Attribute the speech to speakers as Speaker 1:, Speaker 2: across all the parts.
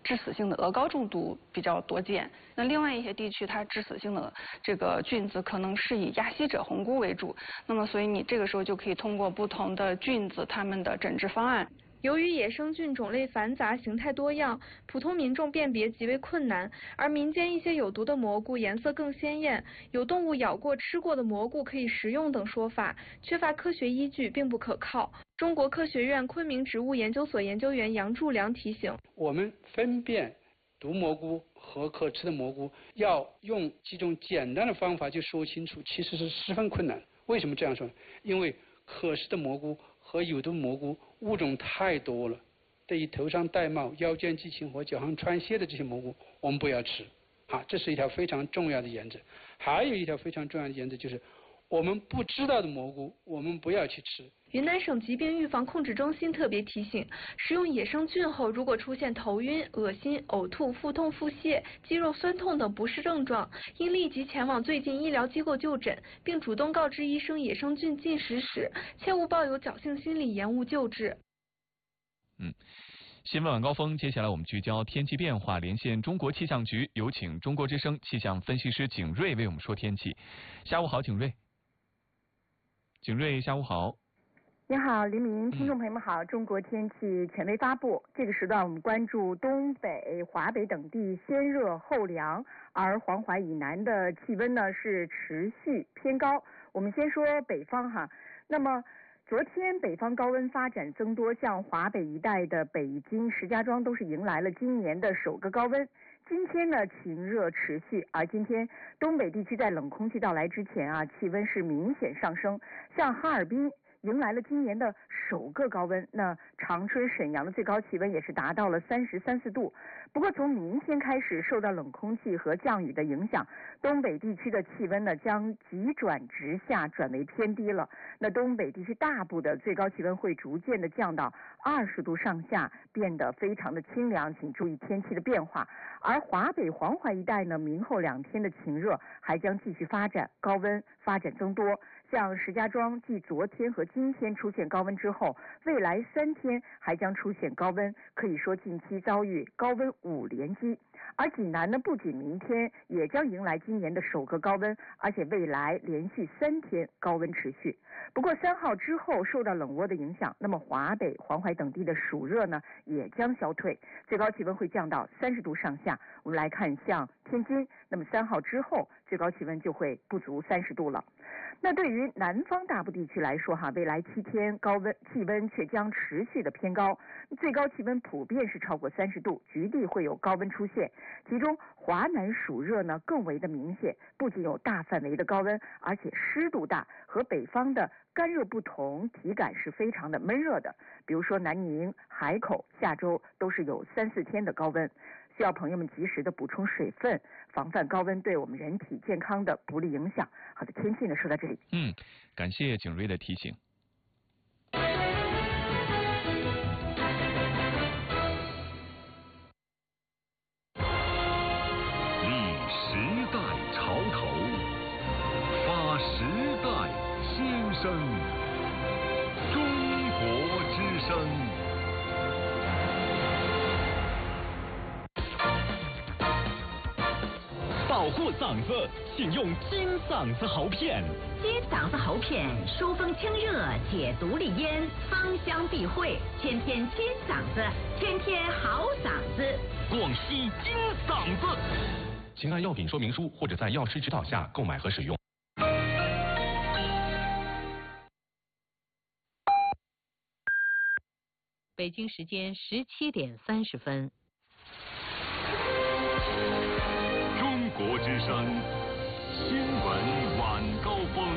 Speaker 1: 致死性的鹅膏中毒比较多见。那另外一些地区，它致死性的这个菌子可能是以亚希者红菇为主。那么，所以你这个时候就可以通过不同的菌子它们的诊治方案。
Speaker 2: 由于野生菌种类繁杂、形态多样，普通民众辨别极为困难，而民间一些有毒的蘑菇颜色更鲜艳，有动物咬过、吃过的蘑菇可以食用等说法，缺乏科学依据，并不可靠。中国科学院昆明植物研究所研究员杨柱良提醒：
Speaker 3: 我们分辨毒蘑菇和可吃的蘑菇，要用几种简单的方法就说清楚，其实是十分困难。为什么这样说呢？因为可食的蘑菇和有毒蘑菇物种太多了，对于头上戴帽、腰间系青或脚上穿靴的这些蘑菇，我们不要吃。这是一条非常重要的原则。还有一条非常重要的原则就是，我们不知道的蘑菇，我们不要去吃。
Speaker 2: 云南省疾病预防控制中心特别提醒，食用野生菌后，如果出现头晕、恶心、呕吐、腹痛、腹泻、肌肉酸痛等不适症状，应立即前往最近医疗机构就诊，并主动告知医生野生菌进食史，切勿抱有侥幸心理延误救治。
Speaker 4: 新闻晚高峰，接下来我们聚焦天气变化，连线中国气象局，有请中国之声气象分析师景睿为我们说天气。下午好，景睿。景睿，下午好。
Speaker 5: 你好，黎明，听众朋友们好。中国天气权威发布，这个时段我们关注东北、华北等地先热后凉，而黄淮以南的气温呢是持续偏高。我们先说北方哈，那么昨天北方高温发展增多，像华北一带的北京、石家庄都是迎来了今年的首个高温。今天呢晴热持续，而今天东北地区在冷空气到来之前啊，气温是明显上升，像哈尔滨迎来了今年的首个高温，那长春、沈阳的最高气温也是达到了33、4度。不过从明天开始，受到冷空气和降雨的影响，东北地区的气温呢将急转直下，转为偏低了。那东北地区大部的最高气温会逐渐的降到20度上下，变得非常的清凉，请注意天气的变化。而华北、黄淮一带呢，明后2天的晴热还将继续发展，高温发展增多。像石家庄继昨天和今天出现高温之后，未来3天还将出现高温，可以说近期遭遇高温5连击。而济南呢，不仅明天也将迎来今年的首个高温，而且未来连续3天高温持续。不过3号之后受到冷涡的影响，那么华北、黄淮等地的暑热呢也将消退，最高气温会降到30度上下。我们来看像天津，那么3号之后最高气温就会不足30度了。那对于南方大部地区来说未来7天气温却将持续的偏高，最高气温普遍是超过30度，局地会有高温出现。其中华南暑热呢更为的明显，不仅有大范围的高温，而且湿度大，和北方的干热不同，体感是非常的闷热的。比如说南宁、海口下周都是有3、4天的高温，需要朋友们及时的补充水分，防范高温对我们人体健康的不利影响。好的，天气呢说到这里。
Speaker 4: 感谢景睿的提醒。
Speaker 6: 立时代潮头，发时代新声。中国之声。
Speaker 7: 保护嗓子，请用金嗓子喉片。
Speaker 8: 金嗓子喉片疏风清热，解毒利咽，芳香避秽，天天金嗓子，天天好嗓子。
Speaker 7: 广西金嗓子，
Speaker 4: 请按药品说明书或者在药师指导下购买和使用。
Speaker 8: 北京时间17点30分。
Speaker 6: 中国之声新闻晚高峰。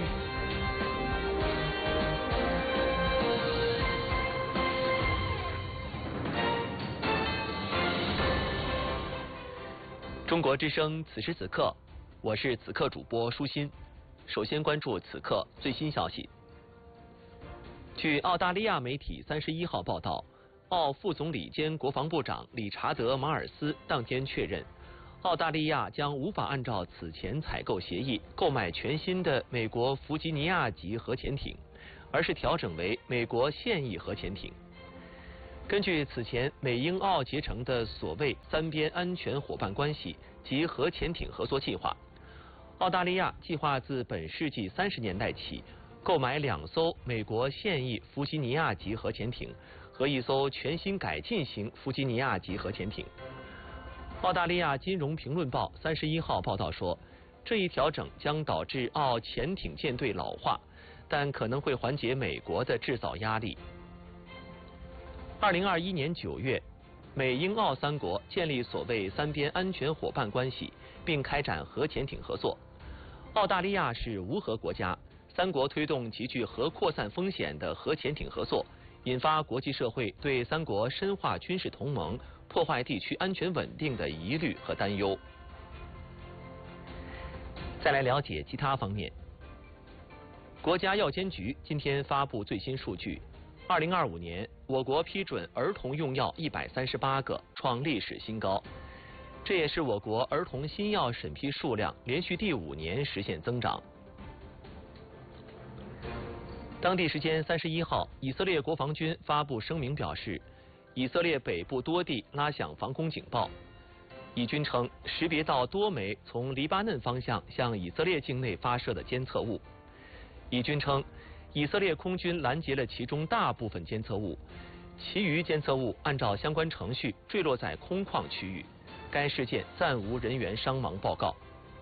Speaker 9: 中国之声此时此刻，我是此刻主播舒心。首先关注此刻最新消息。据澳大利亚媒体31号报道，澳副总理兼国防部长理查德·马尔斯当天确认，澳大利亚将无法按照此前采购协议购买全新的美国弗吉尼亚级核潜艇，而是调整为美国现役核潜艇。 根据此前美英澳结成的所谓三边安全伙伴关系及核潜艇合作计划，澳大利亚计划自本世纪30年代起购买2艘美国现役弗吉尼亚级核潜艇和1艘全新改进型弗吉尼亚级核潜艇。澳大利亚金融评论报31号报道说，这一调整将导致澳潜艇舰队老化，但可能会缓解美国的制造压力。2021年9月，美英澳3国建立所谓三边安全伙伴关系，并开展核潜艇合作。澳大利亚是无核国家，3国推动极具核扩散风险的核潜艇合作，引发国际社会对3国深化军事同盟、破坏地区安全稳定的疑虑和担忧。再来了解其他方面。国家药监局今天发布最新数据，2025年我国批准儿童用药138个，创历史新高。这也是我国儿童新药审批数量连续第5年实现增长。当地时间31号，以色列国防军发布声明表示，以色列北部多地拉响防空警报。以军称识别到多枚从黎巴嫩方向向以色列境内发射的监测物。以军称，以色列空军拦截了其中大部分监测物，其余监测物按照相关程序坠落在空旷区域。该事件暂无人员伤亡报告。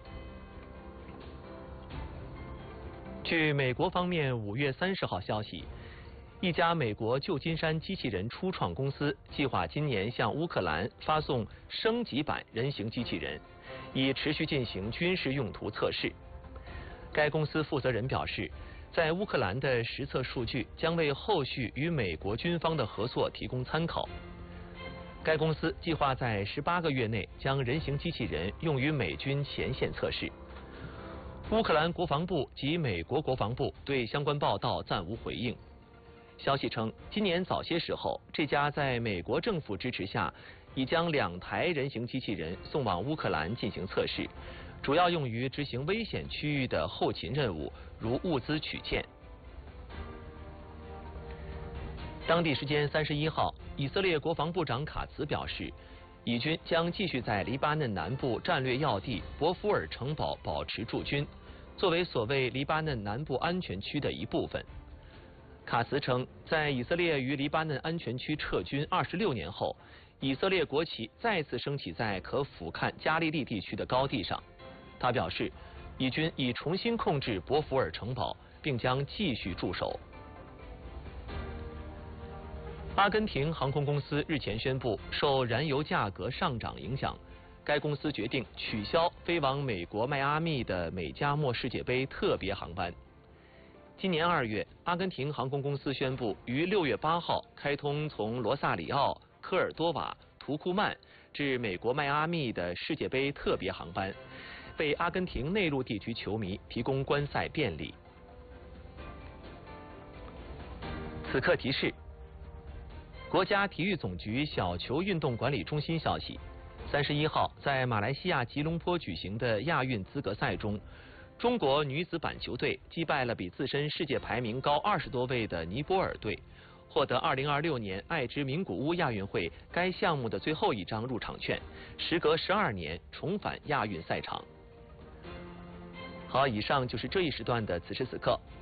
Speaker 9: 据美国方面5月30号消息，一家美国旧金山机器人初创公司计划今年向乌克兰发送升级版人形机器人，以持续进行军事用途测试。该公司负责人表示，在乌克兰的实测数据将为后续与美国军方的合作提供参考。该公司计划在18个月内将人形机器人用于美军前线测试。乌克兰国防部及美国国防部对相关报道暂无回应。消息称，今年早些时候，这家在美国政府支持下已将2台人形机器人送往乌克兰进行测试，主要用于执行危险区域的后勤任务，如物资取件。当地时间31号，以色列国防部长卡茨表示，以军将继续在黎巴嫩南部战略要地博福尔城堡保持驻军，作为所谓黎巴嫩南部安全区的一部分。卡茨称，在以色列于黎巴嫩安全区撤军26年后，以色列国旗再次升起在可俯瞰加利利地区的高地上。他表示，以军已重新控制博福尔城堡，并将继续驻守。阿根廷航空公司日前宣布，受燃油价格上涨影响，该公司决定取消飞往美国迈阿密的美加墨世界杯特别航班。今年2月，阿根廷航空公司宣布于6月8号开通从罗萨里奥、科尔多瓦、图库曼至美国迈阿密的世界杯特别航班，为阿根廷内陆地区球迷提供观赛便利。此刻提示：国家体育总局小球运动管理中心消息，31号在马来西亚吉隆坡举行的亚运资格赛中，中国女子板球队击败了比自身世界排名高20多位的尼泊尔队，获得2026年爱知名古屋亚运会该项目的最后一张入场券，时隔12年重返亚运赛场。好，以上就是这一时段的此时此刻，